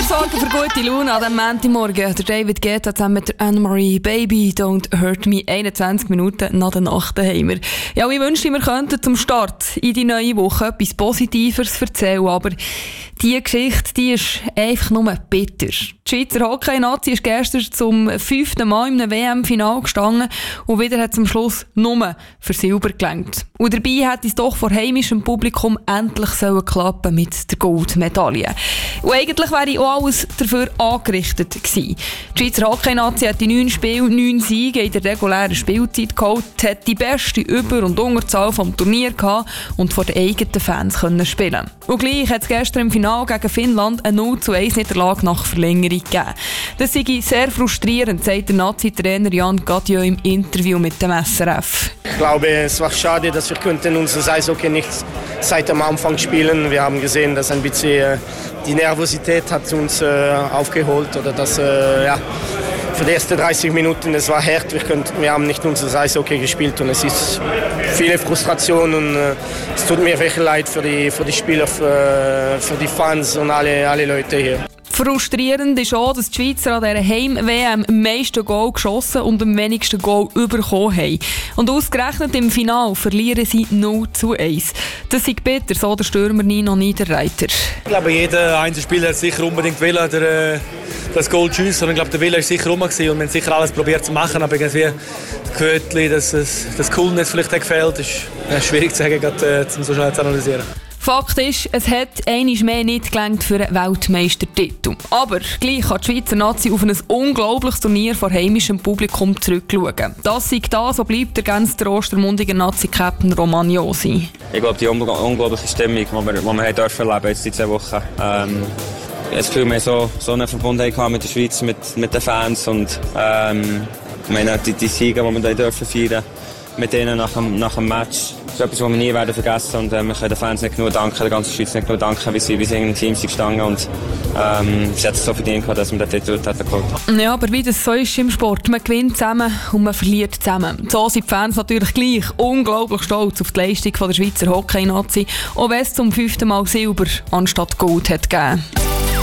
sorgen für gute Laune an diesem Montagmorgen. Der David Guetta zusammen mit der Anne-Marie. Baby, don't hurt me. 21 Minuten nach der Nacht haben wir. Ja, ich wünschte, wir könnten zum Start in die neue Woche etwas Positiveres erzählen, aber diese Geschichte, die ist einfach nur bitter. Die Schweizer Hockey-Nazi ist gestern zum 5. Mal in einem WM-Final gestanden und wieder hat es am Schluss nur für Silber gelangt. Und dabei hätte es doch vor heimischem Publikum endlich klappen mit der Goldmedaille. Und eigentlich wäre auch alles dafür angerichtet gewesen. Die Schweizer Hockey-Nazi hat in 9 Spielen 9 Siege in der regulären Spielzeit geholt, hat die beste Über- und Unterzahl vom Turnier gehabt und vor den eigenen Fans können spielen. Und gleich hat es gestern im Finale gegen Finnland eine 0:1 Niederlage nach Verlängerung gegeben. Das sei sehr frustrierend, sagt der Nazi-Trainer Jan Gadieu im Interview mit dem SRF. Ich glaube, es war schade, dass wir unser Eishockey nicht seit dem Anfang spielen. Wir haben gesehen, dass ein bisschen die Nervosität hat uns aufgeholt oder dass für die ersten 30 Minuten es war hart. Wir haben nicht unser Eishockey gespielt und es ist viele Frustration und es tut mir wirklich leid für die Spieler, für die Fans und alle Leute hier. Frustrierend ist auch, dass die Schweizer an dieser Heim-WM am meisten Goal geschossen und am wenigsten Goal bekommen haben. Und ausgerechnet im Finale verlieren sie 0:1. Das ist bitter, so der Stürmer Nino Niederreiter. Ich glaube, jeder Einzelspieler hat sicher unbedingt wollen, das Goal zu schiessen. Und ich glaube, der Wille war sicher rum und wir haben sicher alles probiert zu machen. Aber irgendwie Quötli, das Coolness vielleicht gefehlt, ist schwierig zu sagen, um so schnell zu analysieren. Fakt ist, es hat einmal mehr nicht gelangt für einen Weltmeistertitel. Aber gleich kann die Schweizer Nazi auf ein unglaubliches Turnier vor heimischem Publikum zurückschauen. Das sei das, so bleibt der ganz der Ostermundiger Nazi-Captain Romagnosi. Ich glaube, die unglaubliche Stimmung, die wir erleben durften jetzt in 2 Wochen. Es viel mehr so eine Verbundenheit mit der Schweiz, mit den Fans und ich meine, die Siege, die wir dürfen feiern mit denen nach dem Match. Das ist etwas, was wir nie werden vergessen und wir können den Fans nicht genug danken, der ganzen Schweiz nicht genug danken, wie sie in einem Team sind gestanden und sie hat es so verdient, dass wir den Titel geholt haben. Ja, aber wie das so ist im Sport, man gewinnt zusammen und man verliert zusammen. So sind die Fans natürlich gleich unglaublich stolz auf die Leistung der Schweizer Hockey-Nazi, auch wenn es zum 5. Mal Silber anstatt Gold hat gegeben.